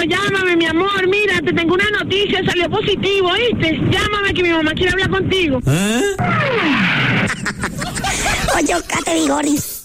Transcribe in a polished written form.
llámame, mi amor. Mira, te tengo una noticia, salió positivo, ¿oíste? Llámame que mi mamá quiere hablar contigo. Oye, Kate Vigoris.